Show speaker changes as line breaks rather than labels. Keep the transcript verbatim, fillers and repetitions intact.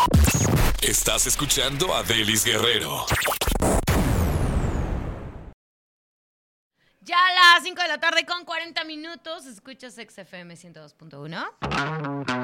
Estás escuchando a Delis Guerrero.
Ya a las cinco de la tarde con cuarenta minutos, escuchas X F M ciento dos punto uno.